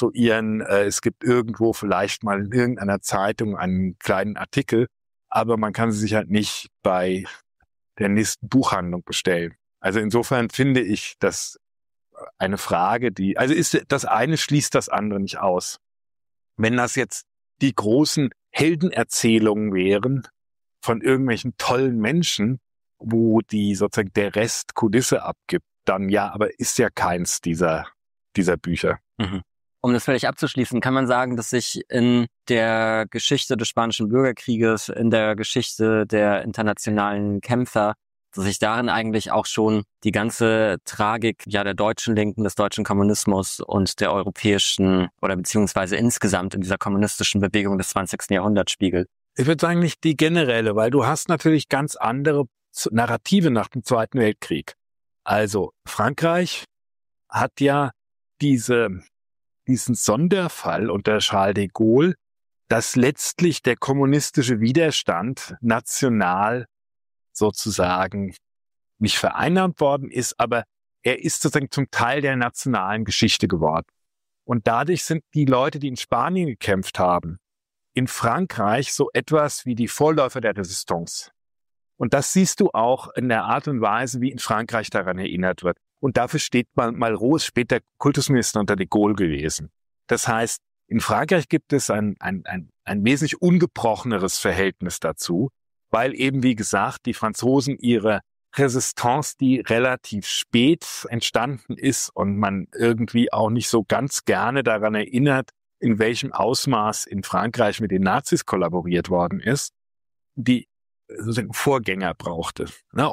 rekonstruieren. Es gibt irgendwo vielleicht mal in irgendeiner Zeitung einen kleinen Artikel, aber man kann sie sich halt nicht bei der nächsten Buchhandlung bestellen. Also insofern finde ich, dass eine Frage, das eine schließt das andere nicht aus. Wenn das jetzt die großen Heldenerzählungen wären von irgendwelchen tollen Menschen, wo die sozusagen der Rest Kulisse abgibt, dann ja, aber ist ja keins dieser Bücher. Mhm. Um das völlig abzuschließen, kann man sagen, dass sich in der Geschichte des Spanischen Bürgerkrieges, in der Geschichte der internationalen Kämpfer, dass sich darin eigentlich auch schon die ganze Tragik der deutschen Linken, des deutschen Kommunismus und der europäischen oder beziehungsweise insgesamt in dieser kommunistischen Bewegung des 20. Jahrhunderts spiegelt. Ich würde sagen, nicht die generelle, weil du hast natürlich ganz andere Narrative nach dem Zweiten Weltkrieg. Also Frankreich hat ja diesen Sonderfall unter Charles de Gaulle, dass letztlich der kommunistische Widerstand national sozusagen nicht vereinnahmt worden ist, aber er ist sozusagen zum Teil der nationalen Geschichte geworden. Und dadurch sind die Leute, die in Spanien gekämpft haben, in Frankreich so etwas wie die Vorläufer der Resistance. Und das siehst du auch in der Art und Weise, wie in Frankreich daran erinnert wird. Und dafür steht Malraux, ist später Kultusminister unter de Gaulle gewesen. Das heißt, in Frankreich gibt es ein wesentlich ungebrocheneres Verhältnis dazu, weil eben, wie gesagt, die Franzosen ihre Resistance, die relativ spät entstanden ist und man irgendwie auch nicht so ganz gerne daran erinnert, in welchem Ausmaß in Frankreich mit den Nazis kollaboriert worden ist, die sozusagen Vorgänger brauchte.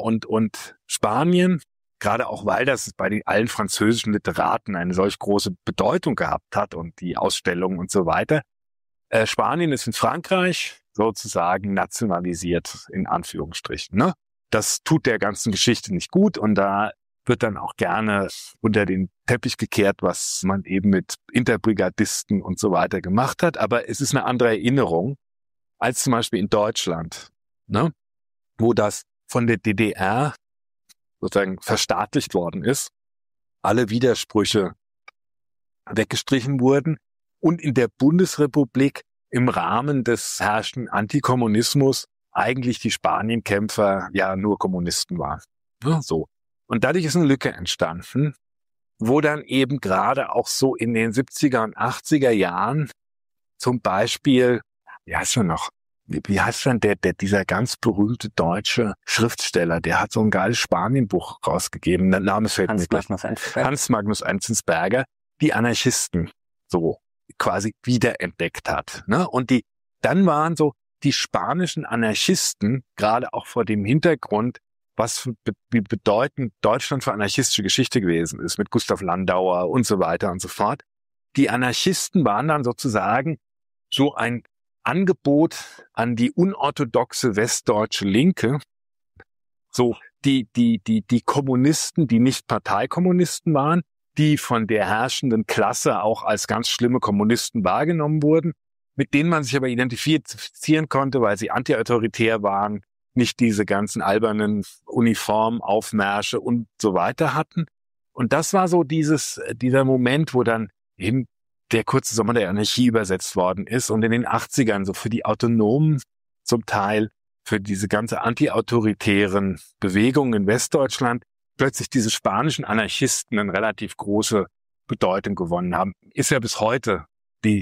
Und Spanien, gerade auch weil das bei allen französischen Literaten eine solch große Bedeutung gehabt hat und die Ausstellungen und so weiter, Spanien ist in Frankreich sozusagen nationalisiert, in Anführungsstrichen. Ne? Das tut der ganzen Geschichte nicht gut und da wird dann auch gerne unter den Teppich gekehrt, was man eben mit Interbrigadisten und so weiter gemacht hat. Aber es ist eine andere Erinnerung als zum Beispiel in Deutschland, ne? Wo das von der DDR sozusagen verstaatlicht worden ist, alle Widersprüche weggestrichen wurden und in der Bundesrepublik im Rahmen des herrschenden Antikommunismus eigentlich die Spanienkämpfer ja nur Kommunisten waren. Ja, so. Und dadurch ist eine Lücke entstanden, wo dann eben gerade auch so in den 70er und 80er Jahren zum Beispiel, wie heißt denn dieser ganz berühmte deutsche Schriftsteller, der hat so ein geiles Spanienbuch rausgegeben, der Name fällt mir gleich. Hans Magnus Enzensberger, die Anarchisten so quasi wiederentdeckt hat. Ne? Und dann waren so die spanischen Anarchisten, gerade auch vor dem Hintergrund, wie bedeutend Deutschland für anarchistische Geschichte gewesen ist, mit Gustav Landauer und so weiter und so fort. Die Anarchisten waren dann sozusagen so ein Angebot an die unorthodoxe westdeutsche Linke, so die Kommunisten, die nicht Parteikommunisten waren, die von der herrschenden Klasse auch als ganz schlimme Kommunisten wahrgenommen wurden, mit denen man sich aber identifizieren konnte, weil sie antiautoritär waren, nicht diese ganzen albernen Uniformaufmärsche und so weiter hatten. Und das war so dieser Moment, wo dann eben der kurze Sommer der Anarchie übersetzt worden ist und in den 80ern so für die Autonomen zum Teil, für diese ganze antiautoritären Bewegungen in Westdeutschland plötzlich diese spanischen Anarchisten eine relativ große Bedeutung gewonnen haben. Ist ja bis heute die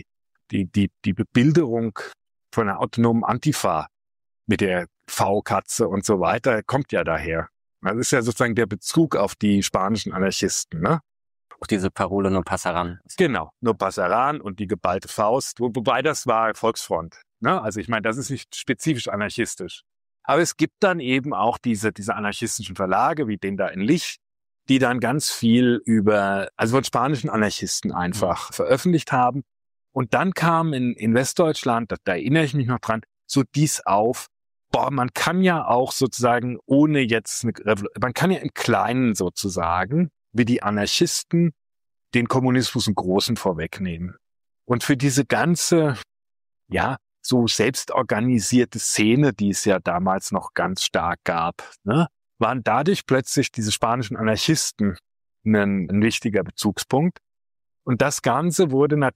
Bebilderung von einer autonomen Antifa mit der V-Katze und so weiter, kommt ja daher. Das ist ja sozusagen der Bezug auf die spanischen Anarchisten, ne? Auch diese Parole "No pasaran". Genau, "No pasaran" und die geballte Faust, wobei das war Volksfront. Ne? Also ich meine, das ist nicht spezifisch anarchistisch. Aber es gibt dann eben auch diese anarchistischen Verlage, wie den da in Lich, die dann ganz viel also von spanischen Anarchisten einfach veröffentlicht haben. Und dann kam in Westdeutschland, da erinnere ich mich noch dran, so dies auf, man kann ja auch sozusagen man kann ja im Kleinen sozusagen, wie die Anarchisten, den Kommunismus im Großen vorwegnehmen. Und für diese ganze, so selbstorganisierte Szene, die es ja damals noch ganz stark gab, ne, waren dadurch plötzlich diese spanischen Anarchisten ein wichtiger Bezugspunkt. Und das Ganze wurde